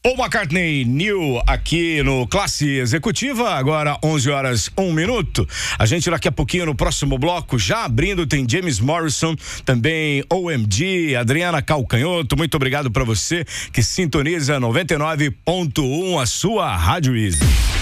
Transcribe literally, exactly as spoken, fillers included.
Paul McCartney New aqui no Classe Executiva, agora onze horas, um minuto. A gente daqui a pouquinho no próximo bloco, já abrindo, tem James Morrison, também O M G, Adriana Calcanhoto. Muito obrigado para você que sintoniza noventa e nove ponto um, a sua Rádio Easy.